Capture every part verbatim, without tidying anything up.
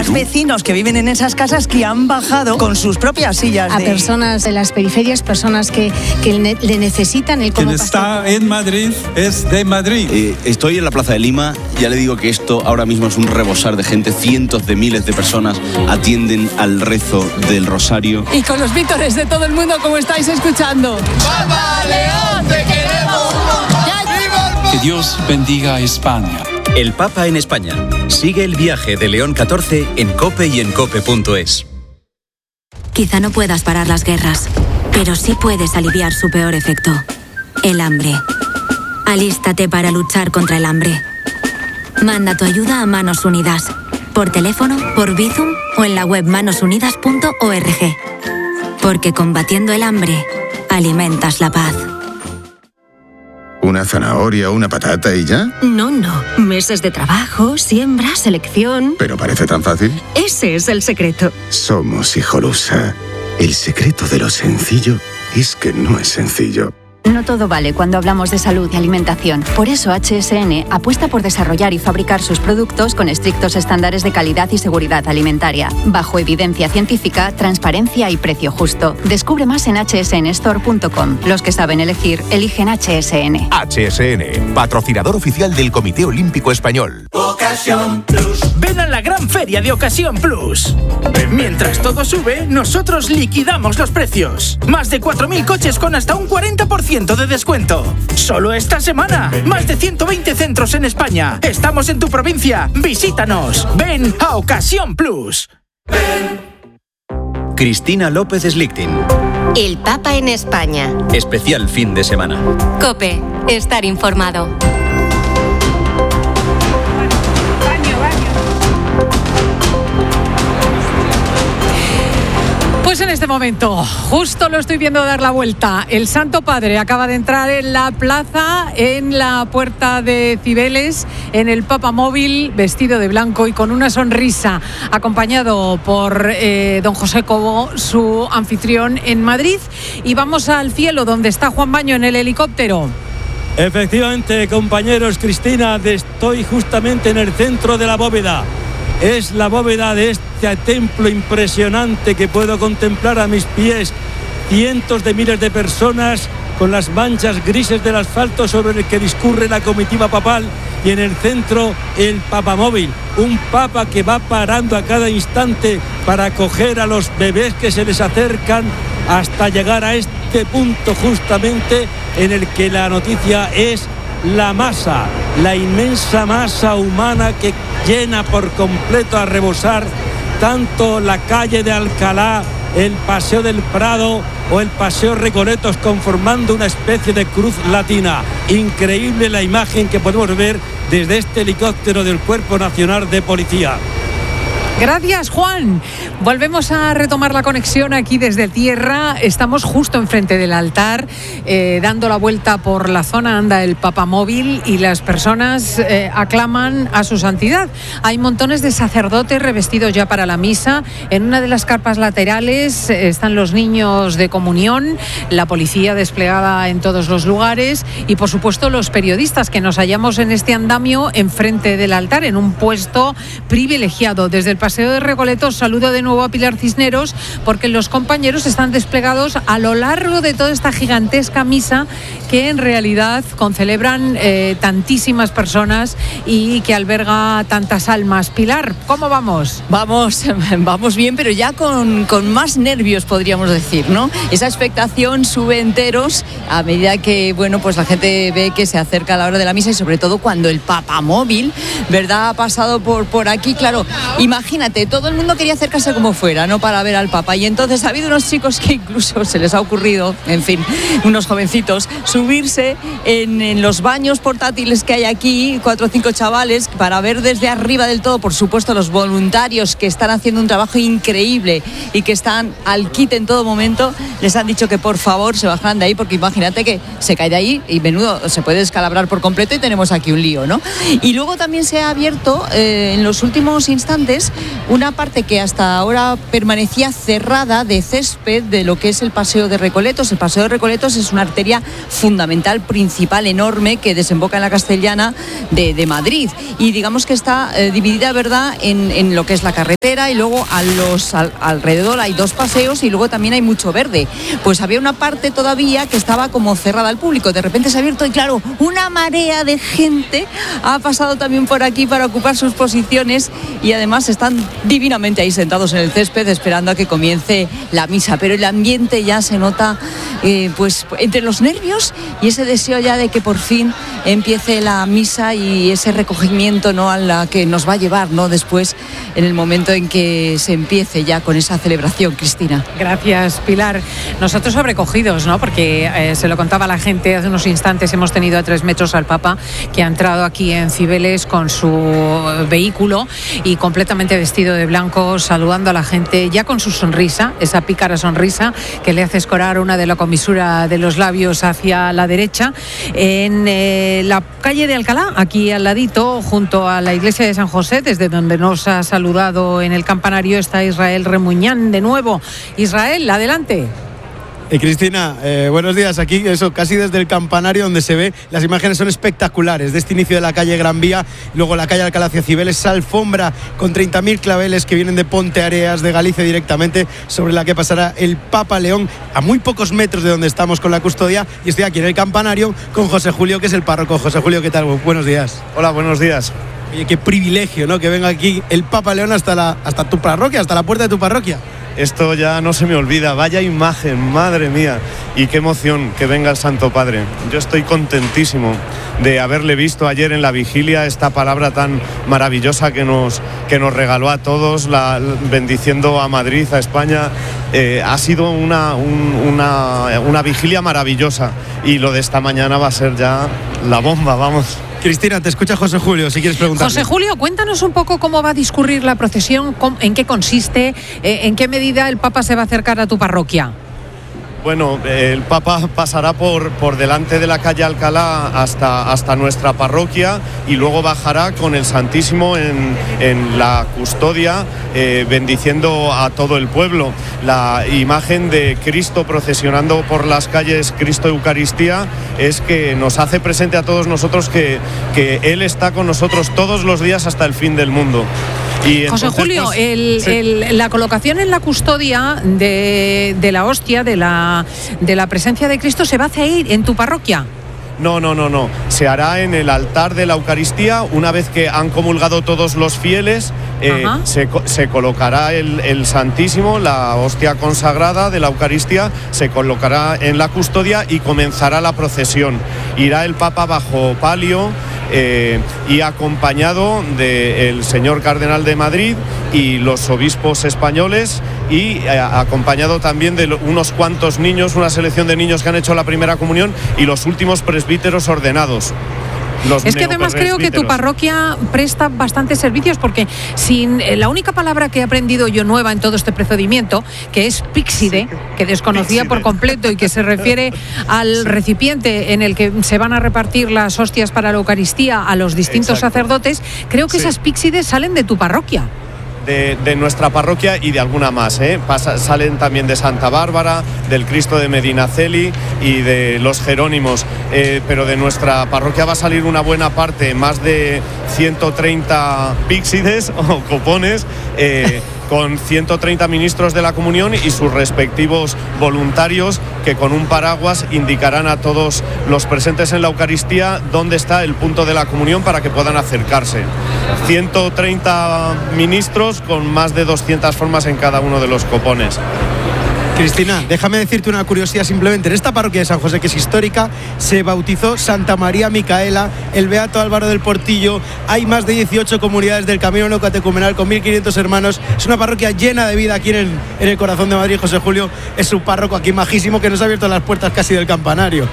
Los vecinos que viven en esas casas que han bajado con sus propias sillas. A de... personas de las periferias, personas que, que ne- le necesitan el cómo Quien está en Madrid es de Madrid. Eh, estoy en la Plaza de Lima, ya le digo que esto ahora mismo es un rebosar de gente, cientos de miles de personas atienden al rezo del rosario. Y con los vítores de todo el mundo, como estáis escuchando. ¡Papa León, te queremos! Que Dios bendiga a España. El Papa en España. Sigue el viaje de León catorce en COPE y en cope punto es. Quizá no puedas parar las guerras, pero sí puedes aliviar su peor efecto, el hambre. Alístate para luchar contra el hambre. Manda tu ayuda a Manos Unidas, por teléfono, por Bizum o en la web manos unidas punto org. Porque combatiendo el hambre, alimentas la paz. ¿Una zanahoria, una patata y ya? No, no. Meses de trabajo, siembra, selección... ¿Pero parece tan fácil? Ese es el secreto. Somos Hijolusa. El secreto de lo sencillo es que no es sencillo. No todo vale cuando hablamos de salud y alimentación. Por eso H S N apuesta por desarrollar y fabricar sus productos con estrictos estándares de calidad y seguridad alimentaria, bajo evidencia científica, transparencia y precio justo. Descubre más en hache ese ene store punto com. Los que saben elegir, eligen H S N. H S N, patrocinador oficial del Comité Olímpico Español. Ocasión Plus. Ven a la gran feria de Ocasión Plus. Mientras todo sube, nosotros liquidamos los precios. Más de cuatro mil coches con hasta un cuarenta por ciento de descuento. Solo esta semana. Más de ciento veinte centros en España. Estamos en tu provincia. Visítanos. Ven a Ocasión Plus. Cristina López Slichting. El Papa en España. Especial fin de semana. COPE. Estar informado. Pues en este momento, justo lo estoy viendo dar la vuelta. El Santo Padre acaba de entrar en la plaza, en la puerta de Cibeles, en el Papamóvil, vestido de blanco y con una sonrisa, acompañado por eh, don José Cobo, su anfitrión en Madrid. Y vamos al cielo, donde está Juan Baño en el helicóptero. Efectivamente, compañeros, Cristina, estoy justamente en el centro de la bóveda. Es la bóveda de este templo impresionante que puedo contemplar a mis pies. Cientos de miles de personas con las manchas grises del asfalto sobre el que discurre la comitiva papal, y en el centro el papamóvil, un papa que va parando a cada instante para acoger a los bebés que se les acercan hasta llegar a este punto justamente en el que la noticia es la masa, la inmensa masa humana que llena por completo a rebosar tanto la calle de Alcalá, el Paseo del Prado o el Paseo Recoletos, conformando una especie de cruz latina. Increíble la imagen que podemos ver desde este helicóptero del Cuerpo Nacional de Policía. Gracias, Juan. Volvemos a retomar la conexión aquí desde tierra. Estamos justo enfrente del altar, eh, dando la vuelta por la zona, anda el papamóvil, y las personas eh, aclaman a su santidad. Hay montones de sacerdotes revestidos ya para la misa. En una de las carpas laterales eh, están los niños de comunión, la policía desplegada en todos los lugares y, por supuesto, los periodistas que nos hallamos en este andamio enfrente del altar, en un puesto privilegiado. Desde el Paseo de Recoletos saludo de nuevo a Pilar Cisneros, porque los compañeros están desplegados a lo largo de toda esta gigantesca misa que en realidad concelebran eh, tantísimas personas y que alberga tantas almas. Pilar, ¿cómo vamos? Vamos, vamos bien, pero ya con, con más nervios, podríamos decir, ¿no? Esa expectación sube enteros a medida que, bueno, pues la gente ve que se acerca la hora de la misa, y sobre todo cuando el papamóvil, ¿verdad?, ha pasado por, por aquí. Claro, imagínate, todo el mundo quería acercarse como fuera, ¿no?, para ver al Papa, y entonces ha habido unos chicos que incluso se les ha ocurrido, en fin, unos jovencitos, subirse en, en los baños portátiles que hay aquí, cuatro o cinco chavales, para ver desde arriba del todo, por supuesto, los voluntarios que están haciendo un trabajo increíble y que están al quite en todo momento. Les han dicho que por favor se bajaran de ahí, porque imagínate que se cae de ahí y menudo, se puede descalabrar por completo y tenemos aquí un lío, ¿no? Y luego también se ha abierto eh, en los últimos instantes una parte que hasta ahora permanecía cerrada de césped de lo que es el Paseo de Recoletos. El Paseo de Recoletos es una arteria fundamental, principal, enorme, que desemboca en la Castellana de, de Madrid. Y digamos que está eh, dividida, ¿verdad?, en, en lo que es la carretera, y luego a los al, alrededor hay dos paseos y luego también hay mucho verde. Pues había una parte todavía que estaba como cerrada al público. De repente se ha abierto y claro, una marea de gente ha pasado también por aquí para ocupar sus posiciones y además están divinamente ahí sentados en el césped esperando a que comience la misa. Pero el ambiente ya se nota eh, pues entre los nervios y ese deseo ya de que por fin empiece la misa y ese recogimiento, ¿no?, a la que nos va a llevar, ¿no?, después en el momento en que se empiece ya con esa celebración, Cristina. Gracias, Pilar. Nosotros sobrecogidos, ¿no?, porque eh, se lo contaba la gente hace unos instantes, hemos tenido a tres metros al Papa, que ha entrado aquí en Cibeles con su vehículo y completamente vestido de blanco, saludando a la gente, ya con su sonrisa, esa pícara sonrisa que le hace escorar una de la comisura de los labios hacia la derecha, en eh, la calle de Alcalá, aquí al ladito, junto a la iglesia de San José, desde donde nos ha saludado en el campanario, está Israel Remuñán de nuevo. Israel, adelante. Eh, Cristina, eh, buenos días. Aquí, eso, casi desde el campanario donde se ve, las imágenes son espectaculares, de este inicio de la calle Gran Vía, luego la calle Alcalá hacia Cibeles, esa alfombra con treinta mil claveles que vienen de Ponteareas, de Galicia directamente, sobre la que pasará el Papa León, a muy pocos metros de donde estamos con la custodia, y estoy aquí en el campanario con José Julio, que es el párroco. José Julio, ¿qué tal? Buenos días. Hola, buenos días. Oye, qué privilegio, ¿no?, que venga aquí el Papa León hasta, la, hasta tu parroquia, hasta la puerta de tu parroquia. Esto ya no se me olvida, vaya imagen, madre mía, y qué emoción que venga el Santo Padre. Yo estoy contentísimo de haberle visto ayer en la vigilia, esta palabra tan maravillosa que nos, que nos regaló a todos, la, bendiciendo a Madrid, a España. Eh, ha sido una, un, una, una vigilia maravillosa, y lo de esta mañana va a ser ya la bomba, vamos. Cristina, te escucha José Julio, si quieres preguntar. José Julio, cuéntanos un poco cómo va a discurrir la procesión, en qué consiste, en qué medida el Papa se va a acercar a tu parroquia. Bueno, el Papa pasará por, por delante de la calle Alcalá hasta, hasta nuestra parroquia, y luego bajará con el Santísimo en, en la custodia, eh, bendiciendo a todo el pueblo. La imagen de Cristo procesionando por las calles, Cristo Eucaristía, es que nos hace presente a todos nosotros que, que Él está con nosotros todos los días hasta el fin del mundo. Y entonces, José Julio, pues, el, sí. el, la colocación en la custodia de, de la hostia, de la, de la presencia de Cristo, ¿se va a hacer en tu parroquia? No, no, no, no. Se hará en el altar de la Eucaristía. Una vez que han comulgado todos los fieles, eh, se, se colocará el, el Santísimo, la hostia consagrada de la Eucaristía, se colocará en la custodia y comenzará la procesión. Irá el Papa bajo palio, Eh, y acompañado del señor Cardenal de Madrid y los obispos españoles, y eh, acompañado también de unos cuantos niños, una selección de niños que han hecho la primera comunión, y los últimos presbíteros ordenados. Los es que además creo que tu parroquia presta bastantes servicios, porque sin eh, la única palabra que he aprendido yo nueva en todo este procedimiento, que es píxide, que desconocía píxide por completo y que se refiere al recipiente en el que se van a repartir las hostias para la Eucaristía a los distintos Exacto. sacerdotes, creo que sí. esas píxides salen de tu parroquia. De, de nuestra parroquia y de alguna más, ¿eh? Pasa, salen también de Santa Bárbara, del Cristo de Medinaceli y de los Jerónimos, eh, pero de nuestra parroquia va a salir una buena parte, más de ciento treinta píxides o copones, eh, con ciento treinta ministros de la comunión y sus respectivos voluntarios, que con un paraguas indicarán a todos los presentes en la Eucaristía dónde está el punto de la comunión para que puedan acercarse. ciento treinta ministros con más de doscientas formas en cada uno de los copones. Cristina, déjame decirte una curiosidad simplemente. En esta parroquia de San José, que es histórica, se bautizó Santa María Micaela, el beato Álvaro del Portillo. Hay más de dieciocho comunidades del Camino Neocatecumenal con mil quinientos hermanos. Es una parroquia llena de vida aquí en el, en el corazón de Madrid. José Julio es su párroco aquí majísimo, que nos ha abierto las puertas casi del campanario.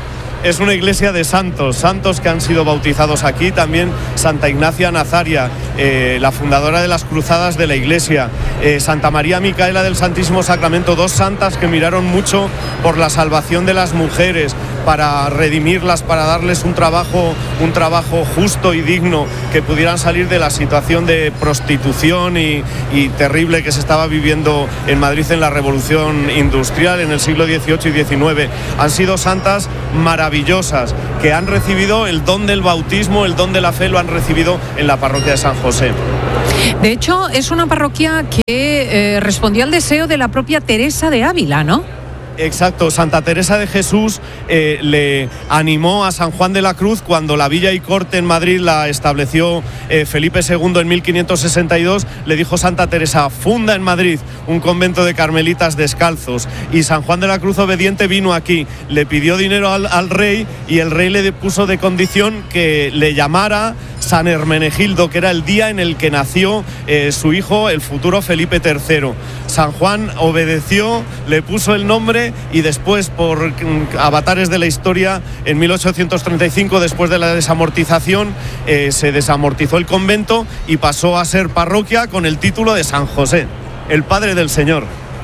es una iglesia de santos, santos que han sido bautizados aquí, también Santa Ignacia Nazaria, eh, la fundadora de las cruzadas de la iglesia, eh, Santa María Micaela del Santísimo Sacramento, dos santas que miraron mucho por la salvación de las mujeres, para redimirlas, para darles un trabajo, un trabajo justo y digno, que pudieran salir de la situación de prostitución y, y terrible que se estaba viviendo en Madrid en la Revolución Industrial en el siglo dieciocho y diecinueve. Han sido santas maravillosas que han recibido el don del bautismo, el don de la fe lo han recibido en la parroquia de San José. De hecho, es una parroquia que eh, respondió al deseo de la propia Teresa de Ávila, ¿no? Exacto, Santa Teresa de Jesús eh, le animó a San Juan de la Cruz cuando la villa y corte en Madrid la estableció eh, Felipe segundo en mil quinientos sesenta y dos. Le dijo Santa Teresa: funda en Madrid un convento de carmelitas descalzos. Y San Juan de la Cruz obediente vino aquí, le pidió dinero al, al rey, y el rey le puso de condición que le llamara San Hermenegildo, que era el día en el que nació eh, su hijo, el futuro Felipe tercero. San Juan obedeció, le puso el nombre, y después, por avatares de la historia, en mil ochocientos treinta y cinco, después de la desamortización, eh, se desamortizó el convento y pasó a ser parroquia con el título de San José, el Padre del Señor.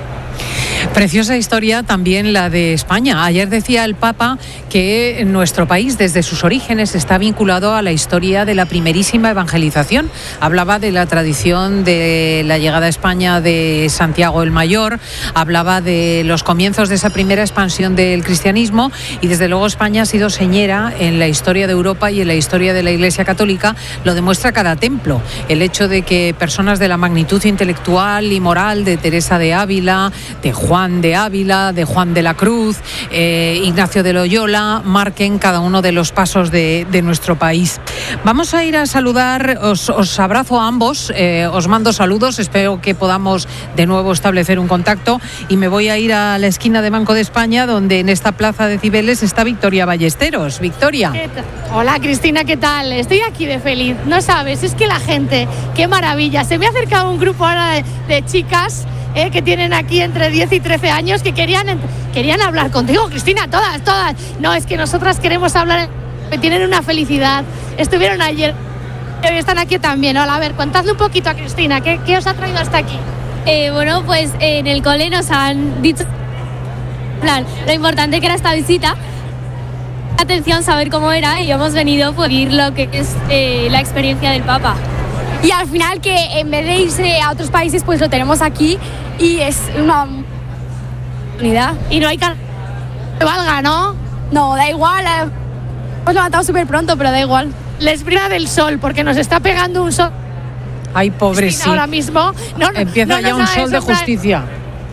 Preciosa historia también la de España. Ayer decía el Papa que nuestro país desde sus orígenes está vinculado a la historia de la primerísima evangelización. Hablaba de la tradición de la llegada a España de Santiago el Mayor, hablaba de los comienzos de esa primera expansión del cristianismo, y desde luego España ha sido señera en la historia de Europa y en la historia de la Iglesia Católica. Lo demuestra cada templo. El hecho de que personas de la magnitud intelectual y moral de Teresa de Ávila, de Juan de Ávila, de Juan de la Cruz, eh, Ignacio de Loyola, marquen cada uno de los pasos de, de nuestro país. Vamos a ir a saludar, os, os abrazo a ambos, eh, os mando saludos, espero que podamos de nuevo establecer un contacto, y me voy a ir a la esquina de Banco de España, donde en esta plaza de Cibeles está Victoria Ballesteros. Victoria. Hola Cristina, ¿qué tal? Estoy aquí de feliz, no sabes, es que la gente, qué maravilla, se me ha acercado un grupo ahora de, de chicas Eh, que tienen aquí entre diez y trece años, que querían, querían hablar contigo, Cristina, todas, todas. No, es que nosotras queremos hablar, que tienen una felicidad. Estuvieron ayer y hoy están aquí también. Hola, a ver, contadle un poquito a Cristina, ¿qué, qué os ha traído hasta aquí? Eh, bueno, pues eh, en el cole nos han dicho plan, lo importante que era esta visita. Atención, saber cómo era, y hemos venido por ir lo que es eh, la experiencia del Papa. Y al final, que en vez de irse a otros países, pues lo tenemos aquí, y es una unidad. Y no hay que valga, ¿no? No, da igual. Eh. Hemos levantado súper pronto, pero da igual. Les brilla del sol, porque nos está pegando un sol. Ay, pobre, sí. Ahora mismo. No, no, Empieza no, ya no, un no, sol de justicia.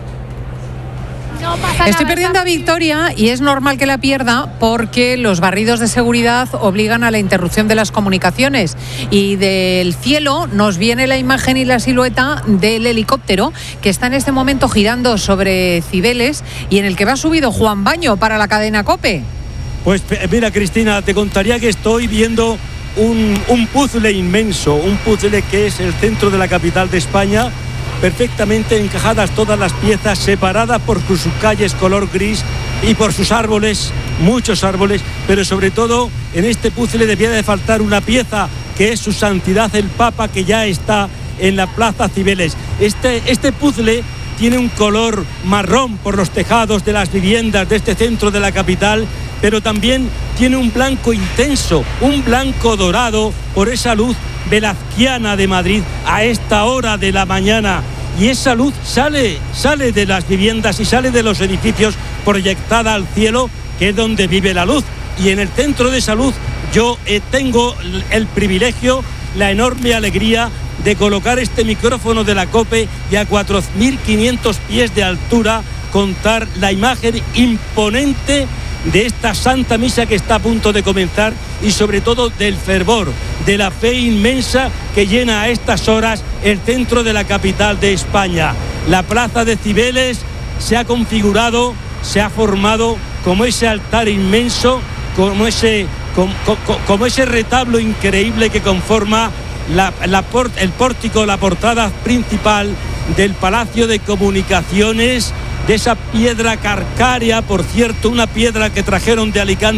No pasa Estoy nada, perdiendo a Victoria, y es normal que la pierda porque los barridos de seguridad obligan a la interrupción de las comunicaciones, y del cielo nos viene la imagen y la silueta del helicóptero que está en este momento girando sobre Cibeles, y en el que va subido Juan Baño para la cadena COPE. Pues mira, Cristina, te contaría que estoy viendo un, un puzzle inmenso, un puzzle que es el centro de la capital de España, perfectamente encajadas todas las piezas, separadas por sus calles color gris y por sus árboles, muchos árboles, pero sobre todo en este puzzle debía de faltar una pieza, que es su santidad el Papa, que ya está en la Plaza Cibeles. Este, este puzzle tiene un color marrón por los tejados de las viviendas de este centro de la capital, pero también tiene un blanco intenso, un blanco dorado por esa luz velazquiana de Madrid a esta hora de la mañana, y esa luz sale, sale de las viviendas y sale de los edificios proyectada al cielo, que es donde vive la luz. Y en el centro de esa luz yo eh, tengo el privilegio, la enorme alegría de colocar este micrófono de la COPE, y a cuatro mil quinientos pies de altura contar la imagen imponente de esta Santa Misa que está a punto de comenzar, y sobre todo del fervor, de la fe inmensa que llena a estas horas el centro de la capital de España. La plaza de Cibeles se ha configurado, se ha formado como ese altar inmenso, como ese, como, como, como ese retablo increíble que conforma la, la port, el pórtico, la portada principal del Palacio de Comunicaciones, de esa piedra calcárea, por cierto, una piedra que trajeron de Alicante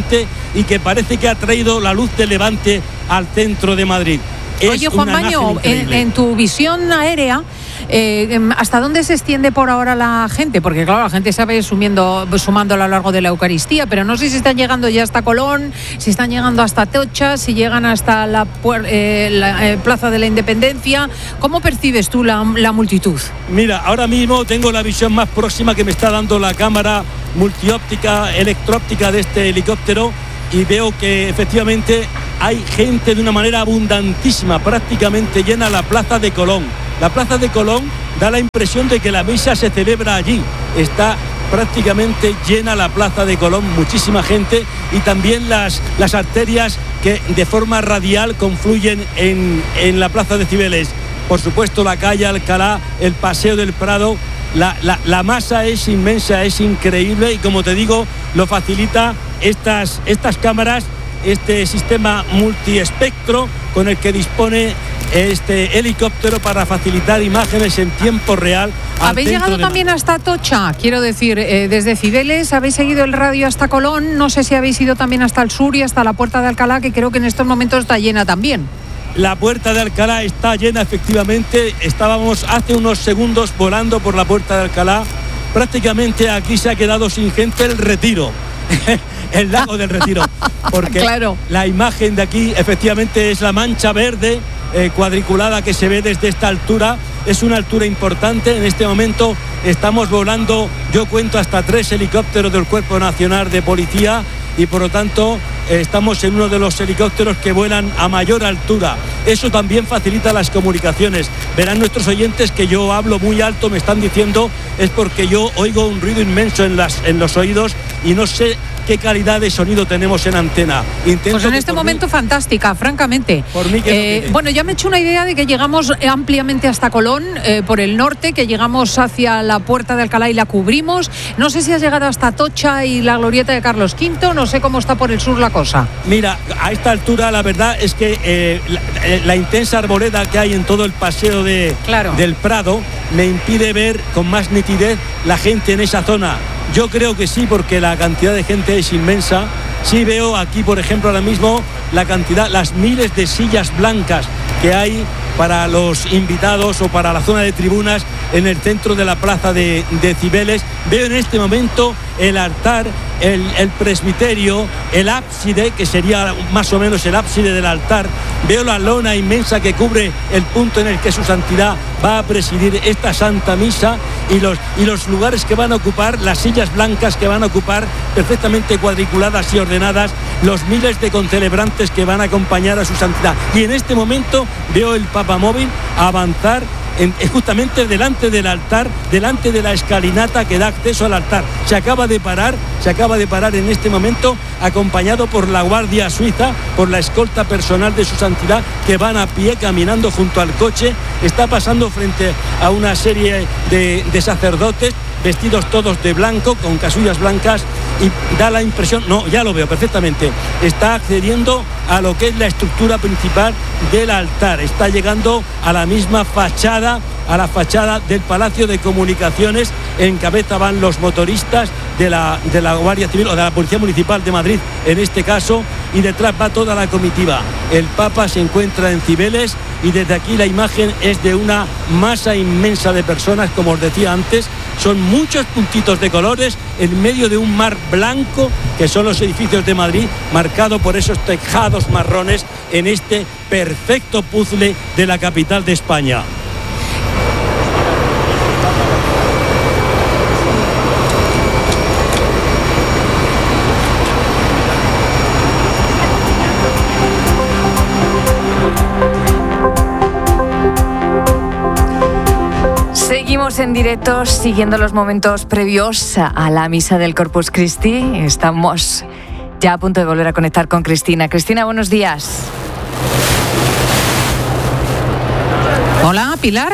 y que parece que ha traído la luz de Levante al centro de Madrid. Oye, Juan Maño, en, en tu visión aérea, eh, ¿hasta dónde se extiende por ahora la gente? Porque claro, la gente se va a ir sumiendo, sumando a lo largo de la Eucaristía, pero no sé si están llegando ya hasta Colón, si están llegando hasta Atocha, si llegan hasta la, eh, la eh, Plaza de la Independencia. ¿Cómo percibes tú la, la multitud? Mira, ahora mismo tengo la visión más próxima que me está dando la cámara multióptica, electróptica de este helicóptero, y veo que efectivamente hay gente de una manera abundantísima, prácticamente llena la Plaza de Colón. La Plaza de Colón da la impresión de que la misa se celebra allí. Está prácticamente llena la Plaza de Colón, muchísima gente, y también las, las arterias que de forma radial confluyen en, en la Plaza de Cibeles. Por supuesto, la calle Alcalá, el Paseo del Prado. La, la, la masa es inmensa, es increíble, y como te digo, lo facilita estas, estas cámaras, este sistema multiespectro con el que dispone este helicóptero para facilitar imágenes en tiempo real. ¿Habéis llegado también hasta Atocha? Quiero decir, eh, desde Cibeles habéis seguido el radio hasta Colón, no sé si habéis ido también hasta el sur y hasta la Puerta de Alcalá, que creo que en estos momentos está llena también. La Puerta de Alcalá está llena, efectivamente. Estábamos hace unos segundos volando por la Puerta de Alcalá. Prácticamente aquí se ha quedado sin gente el Retiro, el lago del Retiro, porque claro, la imagen de aquí efectivamente es la mancha verde eh, cuadriculada que se ve desde esta altura. Es una altura importante. En este momento estamos volando, yo cuento hasta tres helicópteros del Cuerpo Nacional de Policía, y por lo tanto eh, estamos en uno de los helicópteros que vuelan a mayor altura. Eso también facilita las comunicaciones. Verán nuestros oyentes que yo hablo muy alto, me están diciendo, es porque yo oigo un ruido inmenso en, las, en los oídos y no sé qué calidad de sonido tenemos en antena. Intento pues en este momento mí, fantástica, francamente. Por mí que eh, bueno, ya me he hecho una idea de que llegamos ampliamente hasta Colón, eh, por el norte, que llegamos hacia la Puerta de Alcalá y la cubrimos. No sé si has llegado hasta Atocha y la glorieta de Carlos quinto, no sé cómo está por el sur la cosa. Mira, a esta altura la verdad es que eh, la, la intensa arboleda que hay en todo el paseo de, claro. del Prado me impide ver con más nitidez la gente en esa zona. Yo creo que sí, porque la cantidad de gente es inmensa. Sí veo aquí, por ejemplo, ahora mismo la cantidad, las miles de sillas blancas que hay para los invitados o para la zona de tribunas en el centro de la plaza de, de Cibeles. Veo en este momento el altar, el, el presbiterio, el ábside, que sería más o menos el ábside del altar. Veo la lona inmensa que cubre el punto en el que su santidad va a presidir esta Santa Misa, y los, y los lugares que van a ocupar, las sillas blancas que van a ocupar, perfectamente cuadriculadas y ordenadas, los miles de concelebrantes que van a acompañar a su santidad. Y en este momento veo el papamóvil avanzar en, justamente delante del altar, delante de la escalinata que da acceso al altar. Se acaba de parar, se acaba de parar en este momento, acompañado por la Guardia Suiza, por la escolta personal de su santidad, que van a pie caminando junto al coche. Está pasando frente a una serie de, de sacerdotes vestidos todos de blanco, con casullas blancas, y da la impresión, no, ya lo veo perfectamente, está accediendo a lo que es la estructura principal del altar, está llegando a la misma fachada, a la fachada del Palacio de Comunicaciones. En cabeza van los motoristas de la, de la Guardia Civil o de la Policía Municipal de Madrid, en este caso, y detrás va toda la comitiva. El Papa se encuentra en Cibeles, y desde aquí la imagen es de una masa inmensa de personas, como os decía antes. Son muchos puntitos de colores en medio de un mar blanco, que son los edificios de Madrid, marcado por esos tejados marrones en este perfecto puzzle de la capital de España. Seguimos en directo siguiendo los momentos previos a la misa del Corpus Christi. Estamos ya a punto de volver a conectar con Cristina. Cristina, buenos días. Hola, Pilar.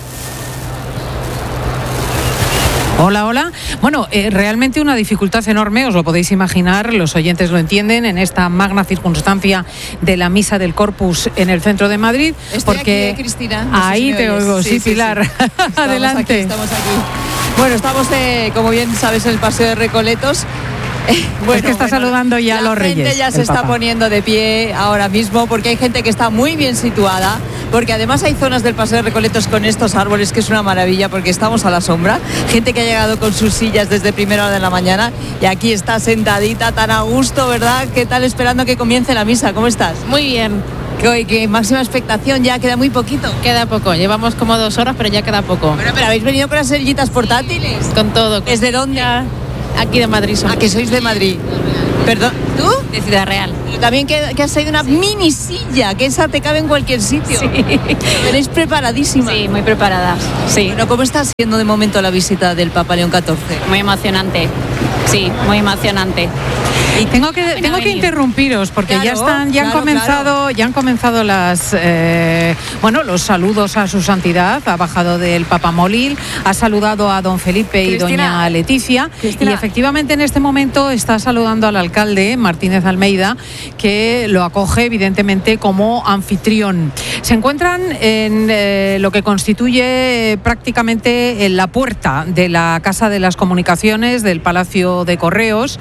Hola, hola. Bueno, eh, realmente una dificultad enorme, os lo podéis imaginar, los oyentes lo entienden, en esta magna circunstancia de la misa del Corpus en el centro de Madrid. Estoy porque aquí, Cristina. No ahí sé si te oigo, sí, sí, sí Pilar. Sí. Estamos Adelante. Aquí, estamos aquí. Bueno, estamos, eh, como bien sabes, en el Paseo de Recoletos. Bueno, es que está bueno, saludando ya a los reyes. La gente ya se el está Papa. poniendo de pie ahora mismo porque hay gente que está muy bien situada, porque además hay zonas del Paseo de Recoletos con estos árboles que es una maravilla porque estamos a la sombra. Gente que ha llegado con sus sillas desde primera hora de la mañana y aquí está sentadita tan a gusto, ¿verdad? ¿Qué tal esperando que comience la misa? ¿Cómo estás? Muy bien. ¿Qué, qué máxima expectación? Ya queda muy poquito. Queda poco. Llevamos como dos horas, pero ya queda poco. Bueno, pero ¿habéis venido con las sillitas portátiles? Con todo. ¿Desde dónde? Aquí de Madrid. ¿A que sois de Madrid? Perdón, ¿tú? De Ciudad Real. También que, que has traído una mini silla, que esa te cabe en cualquier sitio. Sí. Veréis preparadísima. Sí, muy preparadas. Sí. Bueno, ¿cómo está siendo de momento la visita del Papa León catorce? Muy emocionante. Sí, muy emocionante. Y tengo que tengo que interrumpiros porque Claro, ya están ya claro, han comenzado claro. ya han comenzado las eh, bueno los saludos a su santidad. Ha bajado del papamóvil, ha saludado a don Felipe y Cristina. doña Leticia Cristina. y efectivamente en este momento está saludando al alcalde Martínez Almeida, que lo acoge evidentemente como anfitrión. Se encuentran en eh, lo que constituye prácticamente en la puerta de la Casa de las Comunicaciones del Palacio de Correos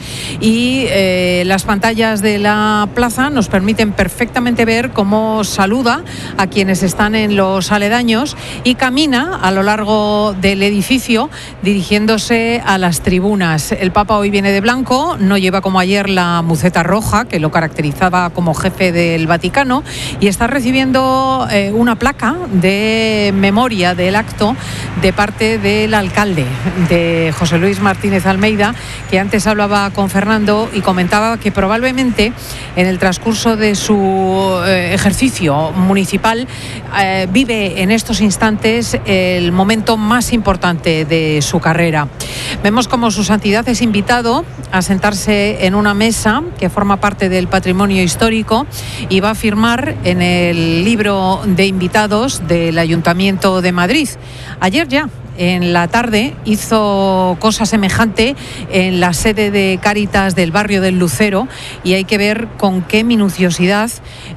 y eh, las pantallas de la plaza nos permiten perfectamente ver cómo saluda a quienes están en los aledaños y camina a lo largo del edificio dirigiéndose a las tribunas. El Papa hoy viene de blanco, no lleva como ayer la muceta roja que lo caracterizaba como jefe del Vaticano y está recibiendo eh, una placa de memoria del acto de parte del alcalde, de José Luis Martínez Almeida, que antes hablaba con Fernando y comentaba que probablemente en el transcurso de su eh, ejercicio municipal eh, vive en estos instantes el momento más importante de su carrera. Vemos como su santidad es invitado a sentarse en una mesa que forma parte del patrimonio histórico y va a firmar en el libro de invitados del Ayuntamiento de Madrid. Ayer ya en la tarde hizo cosa semejante en la sede de Cáritas del barrio del Lucero y hay que ver con qué minuciosidad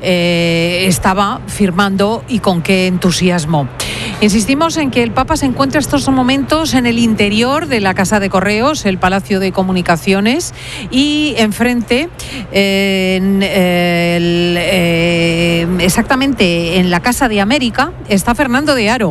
eh, estaba firmando y con qué entusiasmo. Insistimos en que el Papa se encuentra estos momentos en el interior de la Casa de Correos, el Palacio de Comunicaciones, y enfrente, eh, en el, eh, exactamente en la Casa de América, está Fernando de Haro.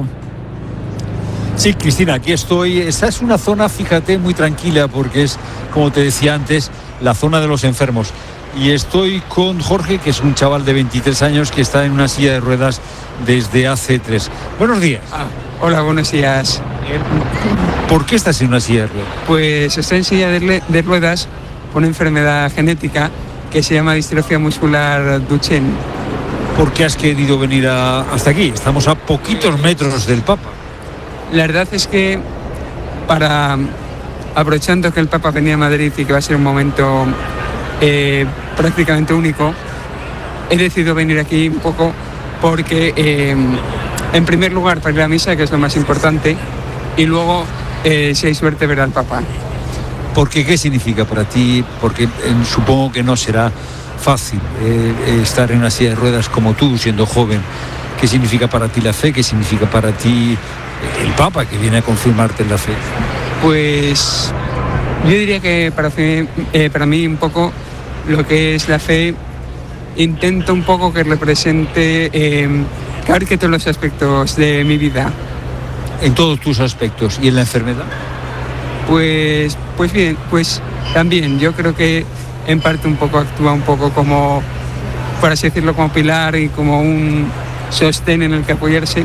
Sí, Cristina, aquí estoy. Esta es una zona, fíjate, muy tranquila porque es, como te decía antes, la zona de los enfermos. Y estoy con Jorge, que es un chaval de veintitrés años que está en una silla de ruedas desde hace tres. Buenos días. Ah, hola, buenos días. ¿Por qué estás en una silla de ruedas? Pues estoy en silla de, de ruedas por una enfermedad genética que se llama distrofia muscular Duchenne. ¿Por qué has querido venir a, hasta aquí? Estamos a poquitos metros del Papa. La verdad es que para aprovechando que el Papa venía a Madrid y que va a ser un momento eh, prácticamente único, he decidido venir aquí un poco porque eh, en primer lugar para ir a la misa, que es lo más importante, y luego eh, si hay suerte ver al Papa. ¿Por qué? ¿Qué significa para ti? Porque eh, supongo que no será fácil eh, estar en una silla de ruedas como tú, siendo joven. ¿Qué significa para ti la fe? ¿Qué significa para ti el Papa que viene a confirmarte en la fe? Pues yo diría que para, fe, eh, para mí un poco lo que es la fe, intento un poco que represente, eh, que abarque todos los aspectos de mi vida. En todos tus aspectos. ¿Y en la enfermedad? Pues, pues bien, pues también yo creo que en parte un poco actúa un poco como, por así decirlo, como pilar y como un sostén en el que apoyarse.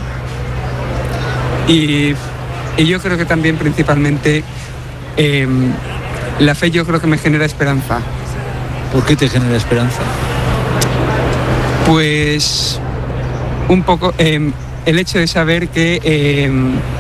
Y, y yo creo que también principalmente eh, la fe yo creo que me genera esperanza. ¿Por qué te genera esperanza? Pues un poco eh, el hecho de saber que eh,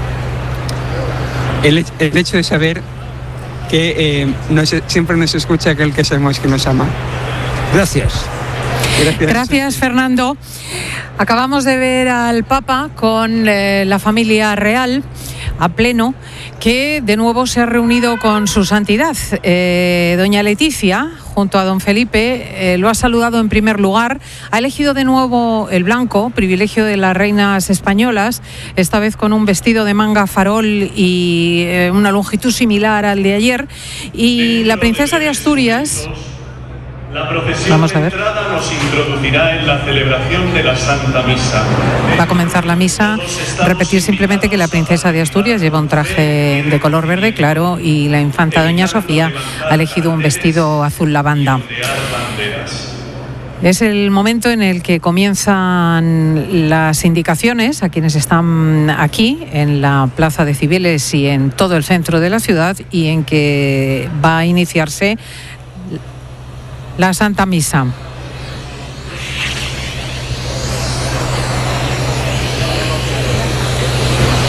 el, el hecho de saber que eh, nos, siempre nos escucha aquel que sabemos que nos ama. Gracias. Gracias. Gracias, Fernando. Acabamos de ver al Papa con eh, la familia real. a pleno, que de nuevo se ha reunido con su santidad. Eh, doña Leticia, junto a don Felipe, eh, lo ha saludado en primer lugar. Ha elegido de nuevo el blanco, privilegio de las reinas españolas, esta vez con un vestido de manga farol y eh, una longitud similar al de ayer. Y la princesa de Asturias... La procesión Vamos a ver. de entrada nos introducirá en la celebración de la Santa Misa. Va a comenzar la misa. Repetir simplemente que la princesa de Asturias lleva un traje de color verde claro y la infanta doña Sofía ha elegido un vestido azul lavanda. Es el momento en el que comienzan las indicaciones a quienes están aquí en la Plaza de Cibeles y en todo el centro de la ciudad, y en que va a iniciarse la Santa Misa.